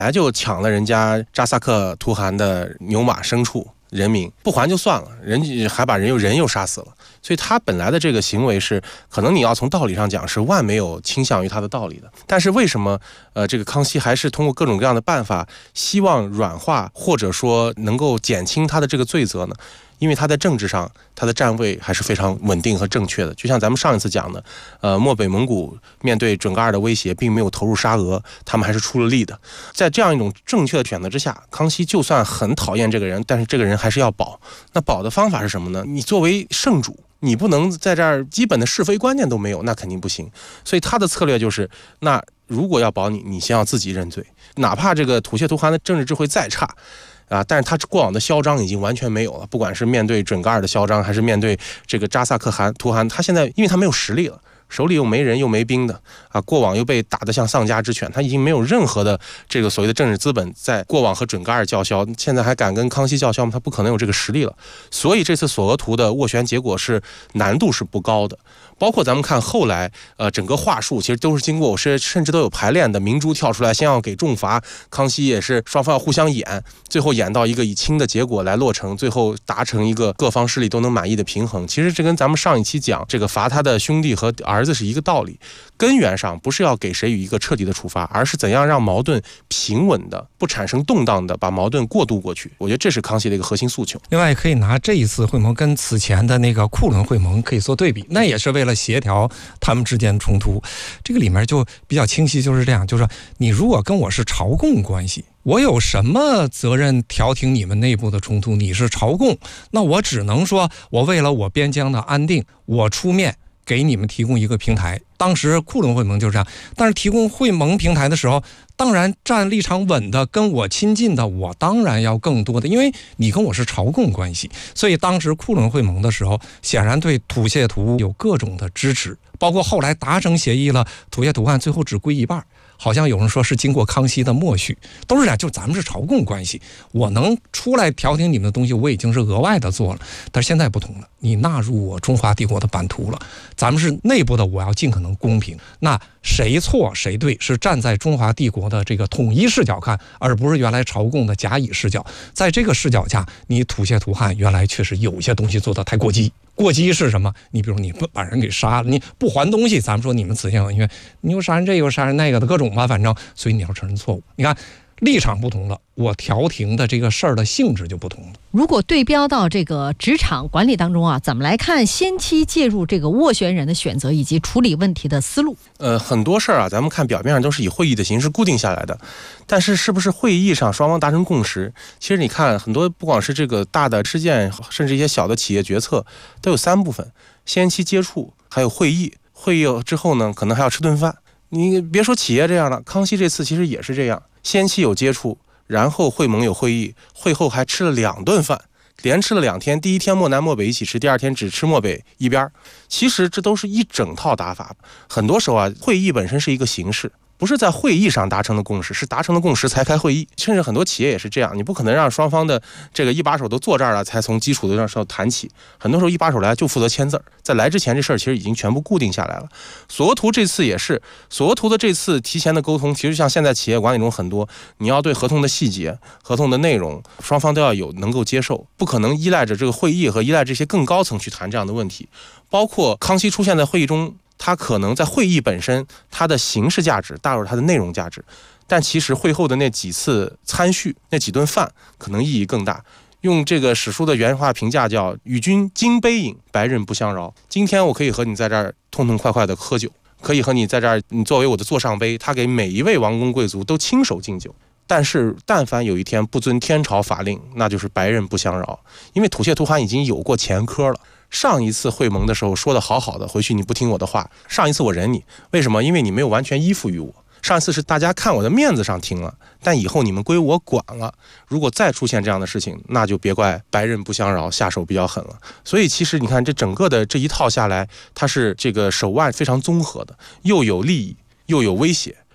来就抢了人家扎萨克图汗的牛马牲畜人民，不还就算了，人还把人又杀死了。所以他本来的这个行为是，可能你要从道理上讲是万没有倾向于他的道理的。但是为什么这个康熙还是通过各种各样的办法，希望软化或者说能够减轻他的这个罪责呢？因为他在政治上，他的站位还是非常稳定和正确的。就像咱们上一次讲的，漠北蒙古面对准噶尔的威胁，并没有投入沙俄，他们还是出了力的。在这样一种正确的选择之下，康熙就算很讨厌这个人，但是这个人还是要保。那保的方法是什么呢？你作为圣主，你不能在这儿基本的是非观念都没有，那肯定不行。所以他的策略就是，那如果要保你，你先要自己认罪，哪怕这个吐谢图汗的政治智慧再差。但是他过往的嚣张已经完全没有了，不管是面对准噶尔的嚣张，还是面对这个扎萨克图汗，他现在因为他没有实力了，手里又没人又没兵的过往又被打得像丧家之犬，他已经没有任何的这个所谓的政治资本在过往和准噶尔叫嚣，现在还敢跟康熙叫嚣吗？他不可能有这个实力了。所以这次索额图的斡旋结果是难度是不高的。包括咱们看后来，整个话术其实都是经过甚至都有排练的。明珠跳出来，先要给重罚，康熙也是双方要互相演，最后演到一个以轻的结果来落成，最后达成一个各方势力都能满意的平衡。其实这跟咱们上一期讲这个罚他的兄弟和儿子是一个道理，根源上不是要给谁予一个彻底的处罚，而是怎样让矛盾平稳的、不产生动荡的把矛盾过渡过去。我觉得这是康熙的一个核心诉求。 另外，可以拿这一次会盟跟此前的那个库伦会盟可以做对比，那也是为了协调他们之间冲突。这个里面就比较清晰，就是这样，就是说你如果跟我是朝贡关系，我有什么责任调停你们内部的冲突？你是朝贡，那我只能说我为了我边疆的安定，我出面给你们提供一个平台。当时库伦会盟就是这样，但是提供会盟平台的时候，当然站立场稳的跟我亲近的，我当然要更多的，因为你跟我是朝贡关系。所以当时库伦会盟的时候，显然对吐谢图有各种的支持，包括后来达成协议了，吐谢图汗最后只归一半，好像有人说是经过康熙的默许，都是这样，就咱们是朝贡关系，我能出来调停你们的东西，我已经是额外的做了。但是现在不同了，你纳入我中华帝国的版图了，咱们是内部的，我要尽可能公平。那谁错谁对，是站在中华帝国的这个统一视角看，而不是原来朝贡的甲乙视角。在这个视角下，你吐谢图汗原来确实有些东西做得太过激。过激是什么？你比如你不把人给杀了，你不还东西，咱们说你们此前因为你又杀人这又杀人那个的各种吧，反正所以你要承认错误。你看立场不同了，我调停的这个事儿的性质就不同了。 如果对标到这个职场管理当中啊，怎么来看先期介入这个斡旋人的选择以及处理问题的思路？ 很多事儿啊，咱们看表面上都是以会议的形式固定下来的，但是是不是会议上双方达成共识？其实你看很多，不光是这个大的事件，甚至一些小的企业决策，都有3部分：先期接触，还有会议。会议之后呢，可能还要吃顿饭。你别说企业这样了，康熙这次其实也是这样，先期有接触，然后会盟有会议，会后还吃了2顿饭，连吃了2天，第一天漠南漠北一起吃，第2天只吃漠北一边。其实这都是一整套打法。很多时候啊，会议本身是一个形式，不是在会议上达成的共识，是达成的共识才开会议。甚至很多企业也是这样，你不可能让双方的这个一把手都坐这儿了才从基础的上谈起。很多时候一把手来就负责签字，在来之前这事儿其实已经全部固定下来了。索额图这次也是，索额图的这次提前的沟通，其实像现在企业管理中很多，你要对合同的细节、合同的内容，双方都要有能够接受，不可能依赖着这个会议和依赖这些更高层去谈这样的问题。包括康熙出现在会议中，它可能在会议本身，它的形式价值大于它的内容价值，但其实会后的那几次参叙，那几顿饭，可能意义更大。用这个史书的原话评价叫“与君金杯饮，白刃不相饶”。今天我可以和你在这儿痛痛快快的喝酒，可以和你在这儿，你作为我的座上杯，他给每一位王公贵族都亲手敬酒。但是但凡有一天不遵天朝法令，那就是白刃不相饶。因为吐谢图汗已经有过前科了。上一次会盟的时候说的好好的，回去你不听我的话，上一次我忍你，为什么？因为你没有完全依附于我。上一次是大家看我的面子上听了，但以后你们归我管了。如果再出现这样的事情，那就别怪白刃不相饶，下手比较狠了。所以其实你看这整个的这一套下来，它是这个手腕非常综合的，又有利益，又有威胁，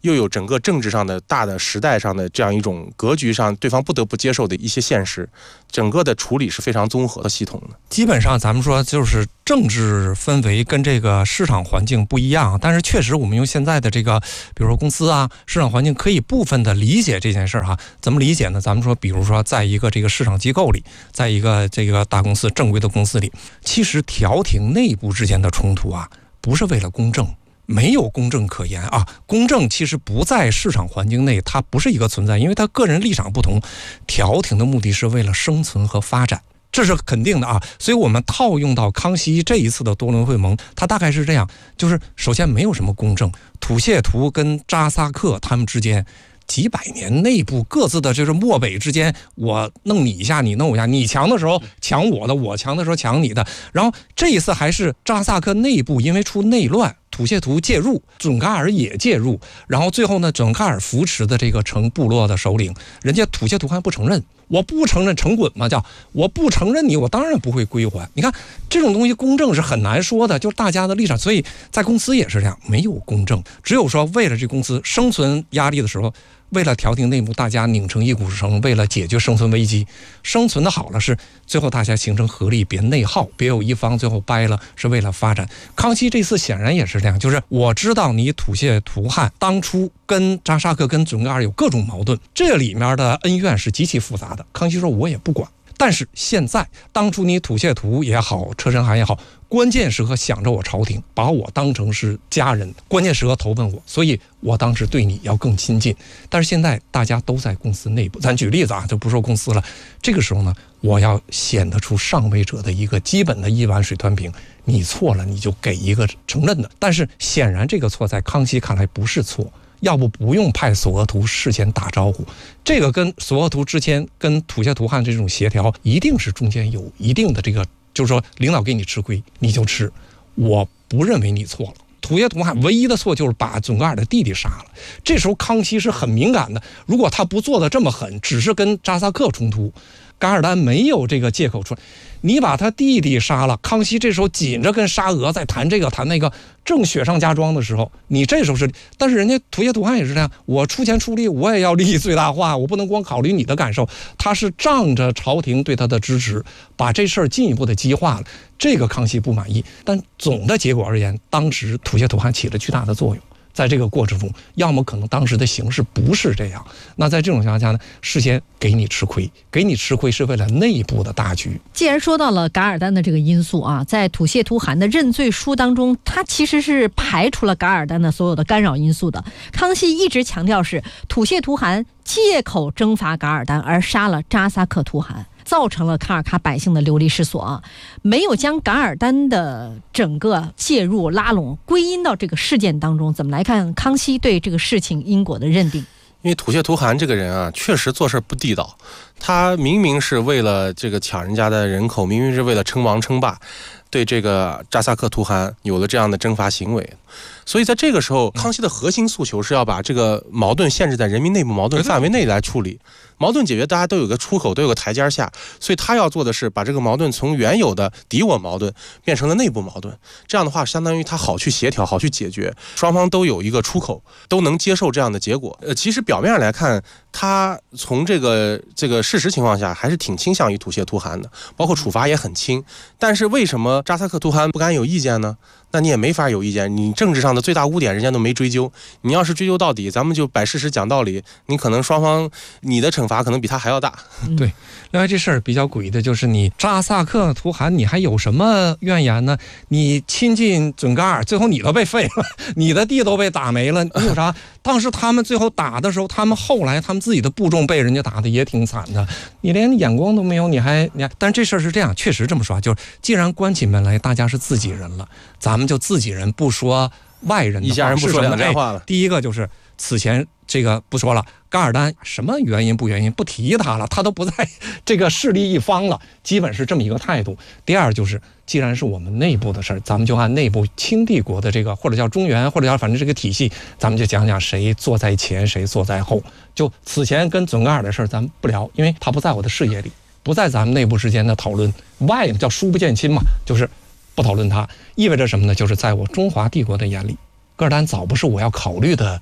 又有整个政治上的大的时代上的这样一种格局上，对方不得不接受的一些现实，整个的处理是非常综合的系统的。 基本上咱们说就是政治氛围跟这个市场环境不一样，但是确实我们用现在的这个，比如说公司啊，市场环境可以部分的理解这件事儿哈。怎么理解呢？咱们说，比如说在一个这个市场机构里，在一个这个大公司正规的公司里，其实调停内部之间的冲突啊，不是为了公正。没有公正可言啊！公正其实不在市场环境内，它不是一个存在，因为它个人立场不同。调停的目的是为了生存和发展，这是肯定的啊。所以我们套用到康熙这一次的多伦会盟，它大概是这样：就是首先没有什么公正，土谢图跟扎萨克他们之间几百年内部各自的就是漠北之间，我弄你一下，你弄我一下，你强的时候抢我的，我强的时候抢你的。然后这一次还是扎萨克内部因为出内乱，土谢图介入，准噶尔也介入，然后最后呢，准噶尔扶持的这个成部落的首领，人家土谢图还不承认，我不承认成滚嘛，叫我不承认你，我当然不会归还。你看这种东西公正是很难说的，就是大家的立场，所以在公司也是这样，没有公正，只有说为了这公司生存压力的时候，为了调停内部，大家拧成一股绳，为了解决生存危机，生存的好了是最后大家形成合力，别内耗，别有一方最后掰了，是为了发展。康熙这次显然也是这样，就是我知道你土谢图汗当初跟扎萨克跟准噶尔有各种矛盾，这里面的恩怨是极其复杂的。康熙说我也不管，但是现在当初你土谢图也好，车臣汗也好，关键时刻想着我朝廷，把我当成是家人，关键时刻投奔我，所以我当时对你要更亲近。但是现在大家都在公司内部，咱举例子啊，就不说公司了。这个时候呢，我要显得出上位者的一个基本的一碗水端平，你错了你就给一个承认的。但是显然这个错在康熙看来不是错，要不用派索额图事先打招呼。这个跟索额图之前跟土谢图汗这种协调，一定是中间有一定的这个，就是说领导给你吃亏你就吃，我不认为你错了。土谢图汗唯一的错就是把准噶尔的弟弟杀了，这时候康熙是很敏感的，如果他不做的这么狠，只是跟扎萨克冲突，噶尔丹没有这个借口出来，你把他弟弟杀了，康熙这时候紧着跟沙俄在谈这个谈那个，正雪上加霜的时候，你这时候是，但是人家土谢图汗也是这样，我出钱出力，我也要利益最大化，我不能光考虑你的感受，他是仗着朝廷对他的支持，把这事儿进一步的激化了，这个康熙不满意，但总的结果而言，当时土谢图汗起了巨大的作用。在这个过程中，要么可能当时的形势不是这样，那在这种情况下呢，事先给你吃亏，给你吃亏是为了内部的大局。 既然说到了噶尔丹的这个因素啊，在土谢图汗的认罪书当中，他其实是排除了噶尔丹的所有的干扰因素的。康熙一直强调是土谢图汗借口征伐噶尔丹而杀了扎萨克图汗，造成了卡尔喀百姓的流离失所啊，没有将噶尔丹的整个介入拉拢归因到这个事件当中。怎么来看康熙对这个事情因果的认定？ 因为土谢图汗这个人啊，确实做事不地道，他明明是为了这个抢人家的人口，明明是为了称王称霸，对这个扎萨克图汗有了这样的征伐行为。所以在这个时候，康熙的核心诉求是要把这个矛盾限制在人民内部矛盾范围内来处理，矛盾解决大家都有个出口，都有个台阶下，所以他要做的是把这个矛盾从原有的敌我矛盾变成了内部矛盾，这样的话相当于他好去协调，好去解决，双方都有一个出口，都能接受这样的结果。其实表面上来看，他从这个事实情况下还是挺倾向于土谢图汗的，包括处罚也很轻。但是为什么扎萨克图汗不敢有意见呢？那你也没法有意见，你政治上的最大污点人家都没追究，你要是追究到底，咱们就摆事实讲道理，你可能双方你的惩罚可能比他还要大。 对，另外这事儿比较诡异的就是你扎萨克图汗你还有什么怨言呢？你亲近准噶尔，最后你都被废了，你的地都被打没了，你有啥？当时他们最后打的时候，他们后来他们自己的部众被人家打的也挺惨的，你连眼光都没有，你还，但是这事儿是这样，确实这么说，就是既然关起门来大家是自己人了，咱们就自己人不说外人的话， 一家人不说两家话了。 第一个就是此前这个不说了，噶尔丹什么原因不提他了，他都不在这个势力一方了，基本是这么一个态度。第二就是既然是我们内部的事儿，咱们就按内部清帝国的这个或者叫中原或者叫反正这个体系，咱们就讲讲谁坐在前谁坐在后。就此前跟准噶尔的事儿咱们不聊，因为他不在我的视野里，不在咱们内部之间的讨论，外叫疏不见亲嘛，就是不讨论它。意味着什么呢？就是在我中华帝国的眼里，噶尔丹早不是我要考虑的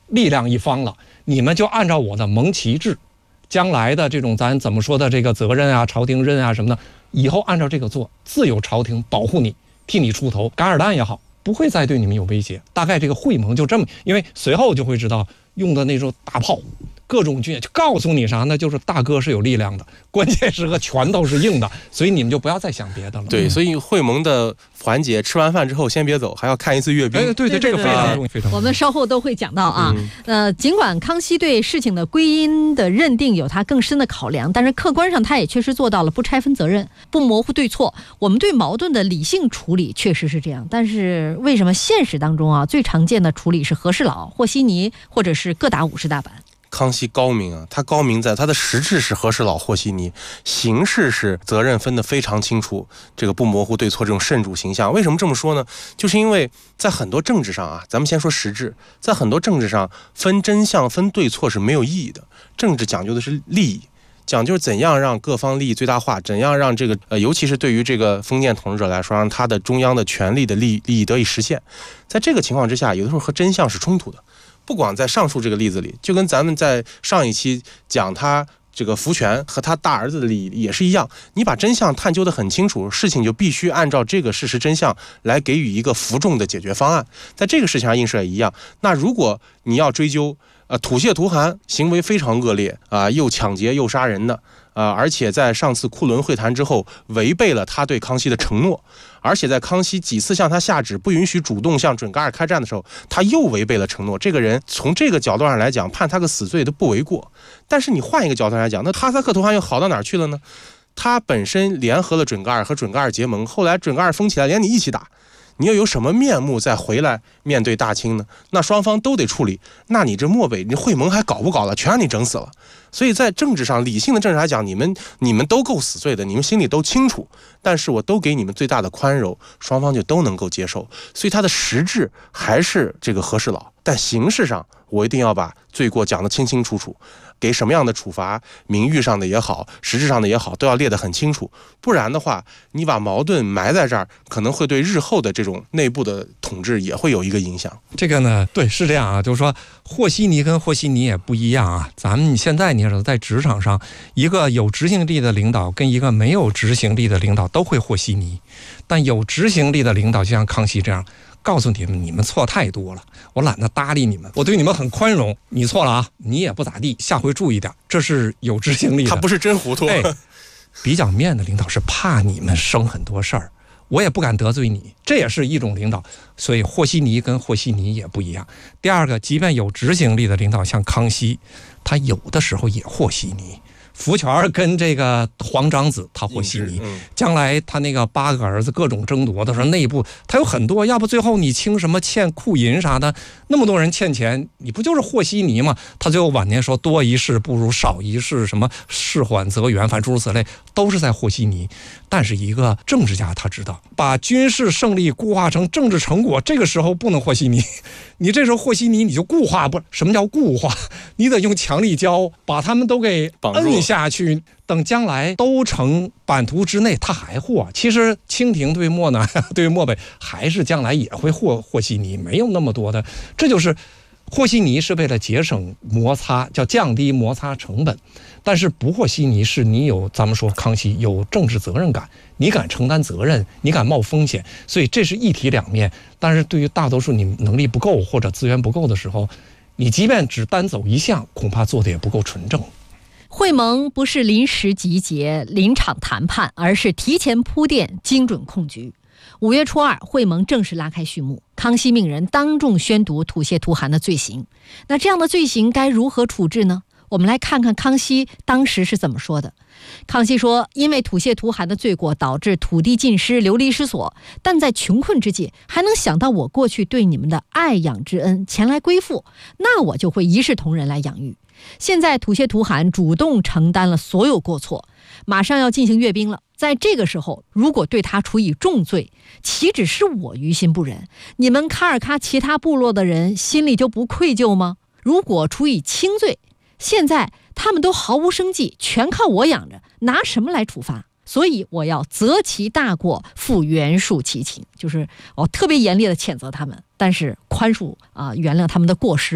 力量一方了，你们就按照我的蒙旗制，将来的这种咱怎么说的这个责任啊、朝廷任啊什么的，以后按照这个做，自有朝廷保护你，替你出头。噶尔丹也好，不会再对你们有威胁。大概这个会盟就这么，因为随后就会知道用的那种大炮。各种军就告诉你啥呢？就是大哥是有力量的，关键时刻拳头是硬的，所以你们就不要再想别的了。 对，所以会盟的环节，吃完饭之后先别走，还要看一次阅兵。 对，这个非常重要，非常重要。 我们稍后都会讲到啊。尽管康熙对事情的归因的认定有他更深的考量，但是客观上他也确实做到了不拆分责任，不模糊对错。我们对矛盾的理性处理确实是这样，但是为什么现实当中啊，最常见的处理是和事佬、和稀泥，或者是各打50大板？ 康熙高明啊，他高明在他的实质是和事佬和稀泥，形式是责任分得非常清楚，这个不模糊对错，这种慎主形象。为什么这么说呢？就是因为在很多政治上啊，咱们先说实质，在很多政治上分真相分对错是没有意义的。政治讲究的是利益，讲究怎样让各方利益最大化，怎样让这个尤其是对于这个封建统治者来说，让他的中央的权力的利益得以实现。在这个情况之下，有的时候和真相是冲突的。不光在上述这个例子里，就跟咱们在上一期讲他这个福全和他大儿子的利益也是一样，你把真相探究得很清楚，事情就必须按照这个事实真相来给予一个服众的解决方案。在这个事情上映射也一样。那如果你要追究吐谢图汗行为非常恶劣啊，又抢劫又杀人的而且在上次库伦会谈之后违背了他对康熙的承诺，而且在康熙几次向他下旨不允许主动向准噶尔开战的时候，他又违背了承诺。这个人从这个角度上来讲，判他个死罪都不为过。但是你换一个角度来讲，那哈萨克图汗又好到哪儿去了呢？他本身联合了准噶尔和准噶尔结盟，后来准噶尔疯起来连你一起打，你又有什么面目再回来面对大清呢？那双方都得处理，那你这漠北你会盟还搞不搞了？全让你整死了。所以在政治上，理性的政治来讲，你们都够死罪的，你们心里都清楚，但是我都给你们最大的宽容，双方就都能够接受。所以他的实质还是这个和事佬，但形式上我一定要把罪过讲得清清楚楚，给什么样的处罚，名誉上的也好，实质上的也好，都要列得很清楚。不然的话，你把矛盾埋在这儿，可能会对日后的这种内部的统治也会有一个影响。 这个呢，对，是这样啊，就是说和稀泥跟和稀泥也不一样啊。咱们现在你说在职场上，一个有执行力的领导跟一个没有执行力的领导都会和稀泥，但有执行力的领导就像康熙这样，告诉你们错太多了，我懒得搭理你们，我对你们很宽容，你错了啊，你也不咋地，下回注意点，这是有执行力的。 他不是真糊涂。 比较面的领导是怕你们生很多事儿，我也不敢得罪你，这也是一种领导。所以和稀泥跟和稀泥也不一样。第二个，即便有执行力的领导，像康熙，他有的时候也和稀泥。福全跟这个皇长子他和稀泥，将来他那个8个儿子各种争夺的时候，内部他有很多，要不最后你清什么欠库银啥的，那么多人欠钱，你不就是和稀泥吗？他最后晚年说多一事不如少一事，什么事缓则圆，反正诸如此类，都是在和稀泥。但是一个政治家他知道，把军事胜利固化成政治成果，这个时候不能和稀泥。你这时候和稀泥，你就固化，不，什么叫固化？你得用强力胶把他们都给摁下去，等将来都成版图之内，他还和。其实清廷对漠南对漠北还是将来也会和稀泥，没有那么多的。这就是和稀泥是为了节省摩擦，叫降低摩擦成本。但是不和稀泥是你有，咱们说康熙有政治责任感，你敢承担责任，你敢冒风险，所以这是一体两面。但是对于大多数你能力不够或者资源不够的时候，你即便只单走一项，恐怕做的也不够纯正。 会盟不是临时集结、临场谈判，而是提前铺垫、精准控局。5月初2，会盟正式拉开序幕。康熙命人当众宣读吐谢图汗的罪行。那这样的罪行该如何处置呢？我们来看看康熙当时是怎么说的。康熙说，因为吐谢图汗的罪过导致土地尽失、流离失所，但在穷困之际还能想到我过去对你们的爱养之恩前来归附，那我就会一视同仁来养育。现在吐谢图汗主动承担了所有过错，马上要进行阅兵了，在这个时候如果对他处以重罪，岂止是我于心不忍，你们卡尔喀其他部落的人心里就不愧疚吗？如果处以轻罪，现在他们都毫无生计，全靠我养着，拿什么来处罚？所以我要择其大过，复原恕其情，就是我特别严厉的谴责他们，但是宽恕原谅他们的过失。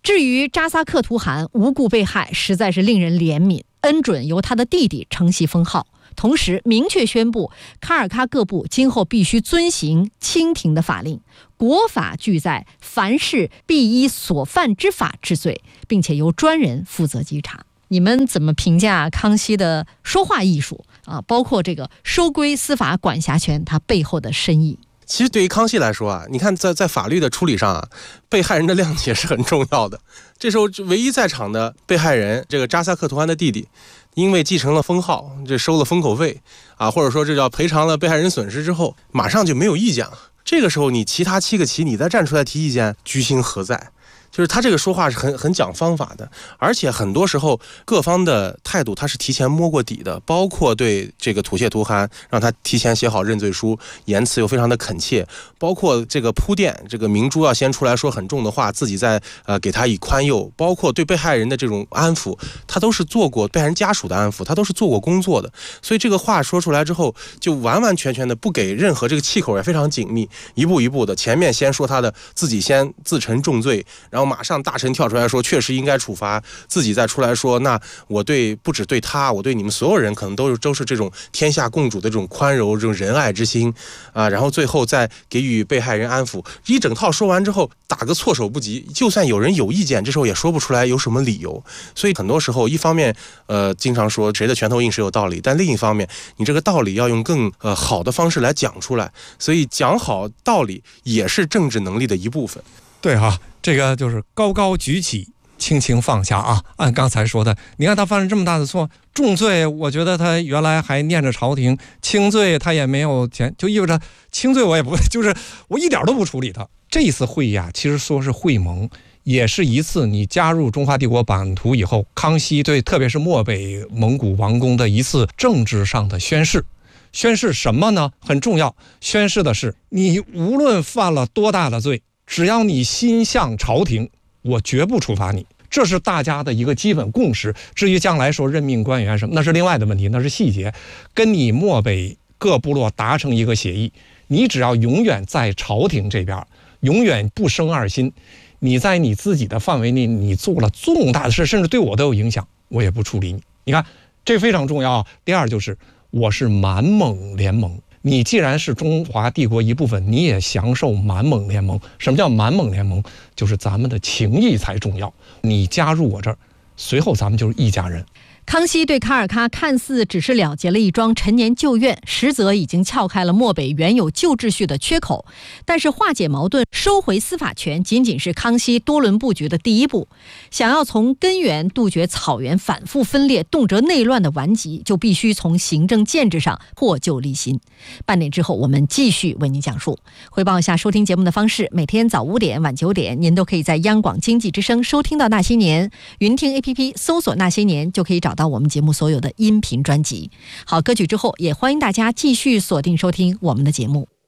至于扎萨克图汗无故被害，实在是令人怜悯，恩准由他的弟弟承袭封号，同时明确宣布卡尔喀各部今后必须遵行清廷的法令，国法俱在，凡事必依所犯之法治罪，并且由专人负责稽查。你们怎么评价康熙的说话艺术啊？包括这个收归司法管辖权，它背后的深意。 其实对于康熙来说啊，你看在法律的处理上啊，被害人的谅解是很重要的。这时候唯一在场的被害人这个扎萨克图汗的弟弟，因为继承了封号，这收了封口费啊，或者说这叫赔偿了被害人损失之后，马上就没有意见了。这个时候你其他7个旗你再站出来提意见，居心何在？就是他这个说话是很讲方法的，而且很多时候各方的态度他是提前摸过底的，包括对这个吐谢图汗让他提前写好认罪书，言辞又非常的恳切，包括这个铺垫，这个明珠要先出来说很重的话，自己再给他以宽宥，包括对被害人的这种安抚，他都是做过被害人家属的安抚，他都是做过工作的，所以这个话说出来之后，就完完全全的不给任何这个气口，也非常紧密，一步一步的，前面先说他的自己先自陈重罪，然后马上大臣跳出来说确实应该处罚，自己再出来说那我对不只对他，我对你们所有人可能都是这种天下共主的这种宽柔，这种仁爱之心啊，然后最后再给予被害人安抚，一整套说完之后打个措手不及，就算有人有意见，这时候也说不出来有什么理由。所以很多时候一方面经常说谁的拳头硬谁有道理，但另一方面你这个道理要用更好的方式来讲出来，所以讲好道理也是政治能力的一部分。 对哈，这个就是高高举起，轻轻放下啊。按刚才说的，你看他犯了这么大的错，重罪我觉得他原来还念着朝廷，轻罪他也没有钱，就意味着轻罪我也不会，就是我一点都不处理他。这一次会议啊，其实说是会盟，也是一次你加入中华帝国版图以后，康熙对特别是漠北蒙古王公的一次政治上的宣誓。宣誓什么呢？很重要，宣誓的是你无论犯了多大的罪，只要你心向朝廷，我绝不处罚你。这是大家的一个基本共识。至于将来说任命官员什么，那是另外的问题，那是细节。跟你漠北各部落达成一个协议，你只要永远在朝廷这边，永远不生二心。你在你自己的范围内，你做了重大的事，甚至对我都有影响，我也不处理你。你看，这非常重要。第二就是我是满蒙联盟。你既然是中华帝国一部分，你也享受满蒙联盟。什么叫满蒙联盟？就是咱们的情谊才重要。你加入我这儿，随后咱们就是一家人。 康熙对卡尔喀看似只是了结了一桩陈年旧怨，实则已经撬开了漠北原有旧秩序的缺口。但是化解矛盾、收回司法权，仅仅是康熙多轮布局的第一步。想要从根源杜绝草原反复分裂、动辄内乱的顽疾，就必须从行政建制上破旧立新。半点之后，我们继续为您讲述。汇报一下收听节目的方式：每天早5点、晚9点，您都可以在央广经济之声收听到《那些年》，云听 APP 搜索《那些年》就可以找到我们节目所有的音频专辑。好，歌曲之后，也欢迎大家继续锁定收听我们的节目。